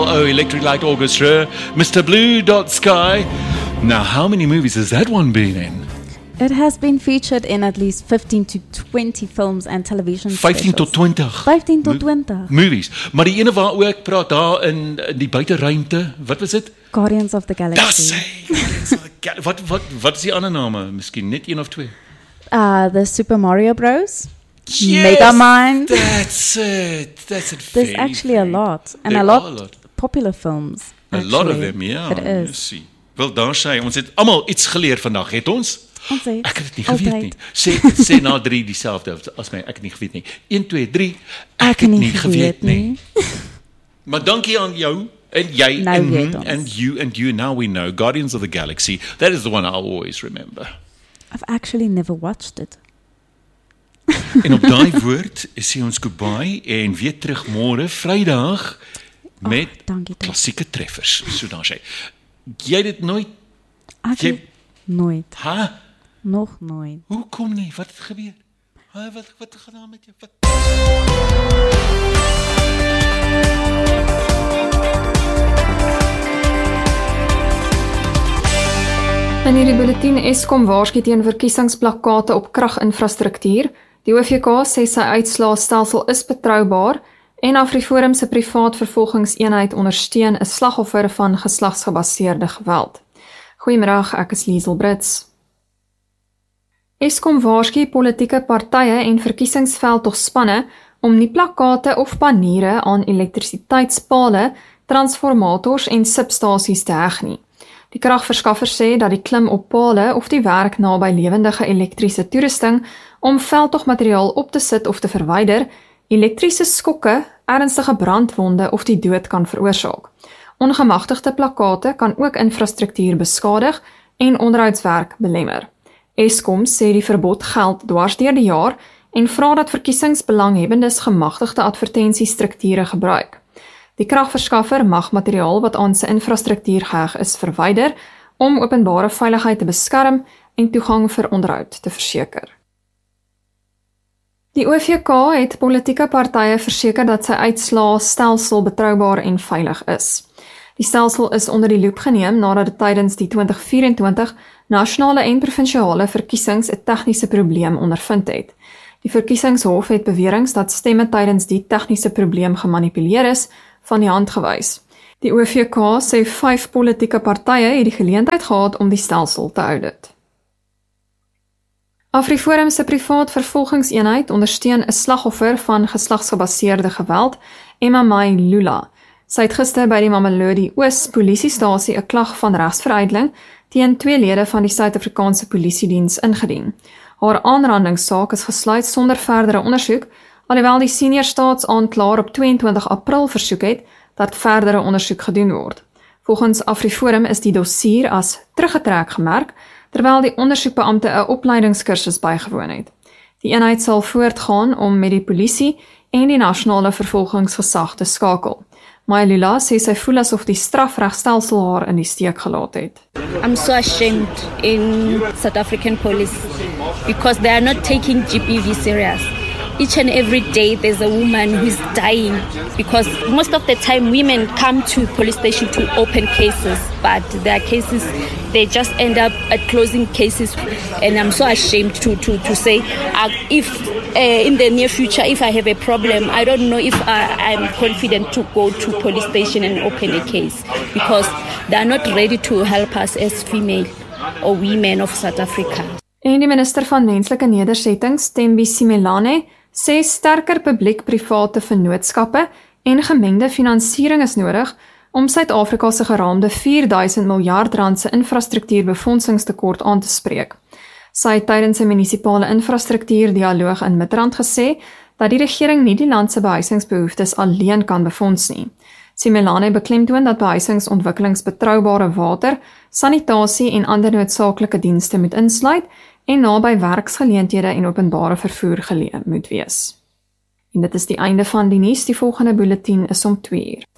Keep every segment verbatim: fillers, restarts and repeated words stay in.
L O Electric Light Orchestra, Mister Blue Dot Sky. Now, how many movies has that one been in? It has been featured in at least fifteen to twenty films and television fifteen specials. tot twintig. fifteen tot twinty. Movies. Maar die ene waar ook praat daar in die buiteruimte, wat was dit? Guardians of the Galaxy. Das sê. Guardians of the Gal- Wat wat wat is die ander name? Miskien net een of twee. Uh, the Super Mario Bros. Yes, Megamind. That's it. That's it. There's Very, actually a very- lot. And There a lot, are a lot. popular films. A lot of actually. them, ja. It you is. see. Wel, daar sê, ons het almal iets geleer vandag, het ons? Ons sê, Ek het dit nie geweet altyd. nie. Sê, sê na drie dieselfde as my, ek het nie geweet nie. een, twee, drie, ek, Ek het nie nie geweet geweet nie. nie. Maar dankie aan jou, en jy, Nou en, weet ons. and you, and you, now we know, Guardians of the Galaxy, that is the one I'll always remember. I've actually never watched it. En op daai woord sê ons goodbye, en weer terug môre, Vrydag, met Oh, dankie tog. klassieke treffers, so daar sê. Jy het dit nooit, Actually, nooit. ha? Nog nooit. Hoe kom nie? Wat het gebeur? Ha, wat wat het gedaan met jou? Wat? In hierdie bulletin Eskom waarsku teen verkiesingsplakate op kraginfrastruktuur. Die O V K sê sy uitslaastelsel is betroubaar en Afriforum se privaat vervolgingseenheid ondersteun 'n slagoffer van geslagsgebaseerde geweld. Goeiemiddag, ek is Liesel Brits. Eskom waarsku politieke partye en verkiesingsveldtogspanne om nie plakate of paniere aan elektrisiteitspale, transformators en substasies te heg nie. Die kragverskaffer sê dat die klim op pale of die werk naby lewendige elektriese toerusting om veldtogmateriaal op te sit of te verwyder, elektriese skokke, ernstige brandwonde of die dood kan veroorsaak. Ongemagtigde plakate kan ook infrastruktuur beskadig en onderhoudswerk belemmer. Eskom sê die verbod geld dwars deur die jaar en vra dat verkiesingsbelanghebbendes gemagtigde advertensiestrukture gebruik. Die kragverskaffer mag materiaal wat aan sy infrastruktuur geheg is verwyder om openbare veiligheid te beskerm en toegang vir onderhoud te verseker. Die O V K het politieke partye verseker dat sy uitslaastelsel betroubaar en veilig is. Die stelsel is onder die loep geneem nadat dit tydens die twintig vyf-en-twintig nasionale en provinsiale verkiesings 'n tegniese probleem ondervind het. Die verkiesingshof het beweringe dat stemme tydens die tegniese probleem gemanipuleer is, van die hand gewys. Die O V K sê vyf politieke partye het die geleentheid gehad om die stelsel te audit. Afriforum se privaat vervolgingseenheid ondersteun 'n slagoffer van geslagsgebaseerde geweld, Emma May Lula. Sy het gister by die Mamelodi Oos polisiestasie 'n klag van regsveruitling teen twee lede van die Suid-Afrikaanse Polisiediens ingedien. Haar aanrandingssaak is gesluit sonder verdere ondersoek, alhoewel die senior staatsaanklaer op twee-en-twintig April versoek het dat verdere ondersoek gedoen word. Volgens Afriforum is die dossier as teruggetrek gemerk, terwyl die ondersoekbeampte 'n opleidingskursus bygewoon het. Die eenheid sal voortgaan om met die polisie en die nasionale vervolgingsgesag te skakel. Maya Lula sê sy voel asof die strafregstelsel haar in die steek gelaat het. I'm so ashamed in South African police because they are not taking G B V serious. Each and every day there's a woman who's dying because most of the time women come to police station to open cases, but their cases, they just end up at closing cases, and I'm so ashamed to, to, to say uh, if uh, in the near future, if I have a problem, I don't know if I, I'm confident to go to police station and open a case because they are not ready to help us as female or women of South Africa. En die minister van Menslike Nedersettings, Thembi Simelane, sê sterker publiek-private vennootskappe en gemengde finansiering is nodig om Suid-Afrika se geraamde vier duisend miljard rand se infrastruktuurbefondsingstekort aan te spreek. Sy het tydens 'n munisipale infrastruktuurdialoog in Midrand gesê dat die regering nie die land se behuisingsbehoeftes alleen kan befonds nie. Simelane beklemtoon dat behuisingsontwikkelings betroubare water, sanitasie en ander noodsaaklike dienste moet insluit en naby werksgeleenthede en openbare vervoer geleë moet wees. En dit is die einde van die nuus. Die volgende bulletin is om twee uur.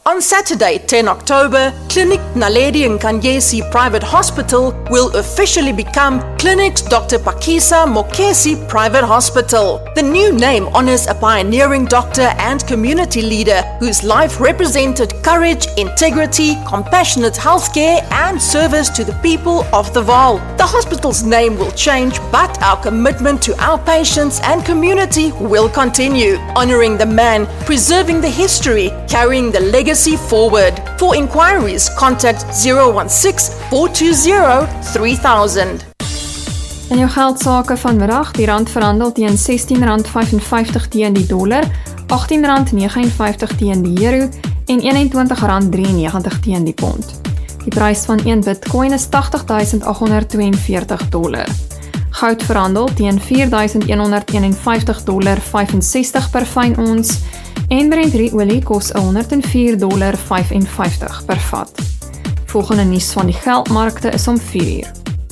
On Saturday, the tenth of October, Clinic Naledi Nkanyesi Private Hospital will officially become Clinics Doctor Pakisa Mokesi Private Hospital. The new name honors a pioneering doctor and community leader whose life represented courage, integrity, compassionate healthcare, and service to the people of the Vaal. The hospital's name will change, but our commitment to our patients and community will continue, honoring the man, preserving the history, carrying the legacy forward. For inquiries, contact zero one six, four two zero, three thousand. In jou geldsaake vanmiddag, die rand verhandel teen sestien rand vyf-en-vyftig teen die dollar, agtien rand vyf-en-negentig teen die euro en eenentwintig rand negentig-drie teen die pond. Die prys van een Bitcoin is agtig duisend agt honderd tweeënveertig dollar. Goud verhandel teen vier duisend honderd eenenvyftig dollar vyf-en-sestig per fyn ons en Brent olie kos honderd vier dollar vyf-en-vyftig per vat. Volgende nuus van die geldmarkte is om vier uur.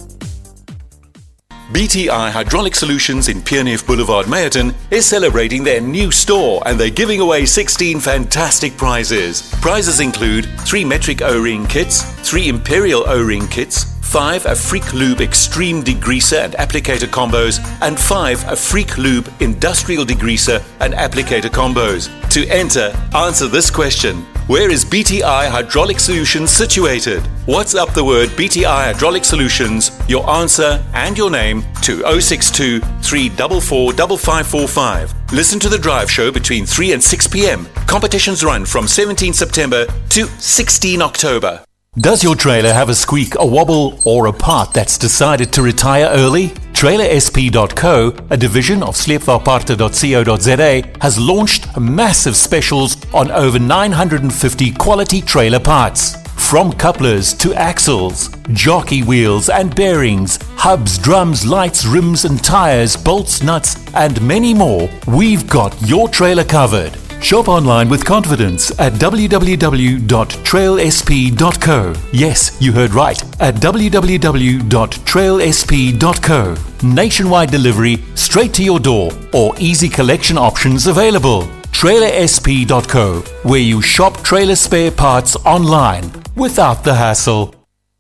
B T I Hydraulic Solutions in Pierneef Boulevard, Meyerton is celebrating their new store and they're giving away sixteen fantastic prizes. Prizes include three metric O-ring kits, three Imperial O-ring kits, five a Freak Lube Extreme Degreaser and Applicator Combos, and five a Freak Lube Industrial Degreaser and Applicator Combos. To enter, answer this question. Where is B T I Hydraulic Solutions situated? WhatsApp the word B T I Hydraulic Solutions, your answer and your name to zero six two, three four four, five five four five. Listen to the drive show between three and six p.m. Competitions run from seventeenth September to sixteenth October. Does your trailer have a squeak, a wobble, or a part that's decided to retire early? Trailer S P dot co, a division of sleepwaarparte dot co dot za, has launched massive specials on over nine hundred fifty quality trailer parts. From couplers to axles, jockey wheels and bearings, hubs, drums, lights, rims and tires, bolts, nuts, and many more, we've got your trailer covered. Shop online with confidence at w w w dot trail s p dot co. Yes, you heard right, at w w w dot trail s p dot co. Nationwide delivery straight to your door or easy collection options available. trailer s p dot co, where you shop trailer spare parts online without the hassle.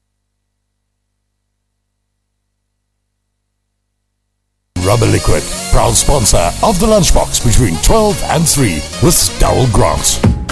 Rubber Liquid, proud sponsor of the Lunchbox between twelve and three with Dowell Grant.